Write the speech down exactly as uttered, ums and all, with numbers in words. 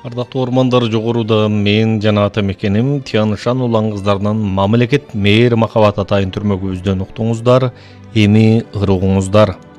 Ардактуу ормандар, жогоруда мен жана ата мекеним Тянышан улан кыздарынан мамлекет мээр махабат атайын түрмөгүбүздөн уктуңуздар, эми ырыгыңыздар.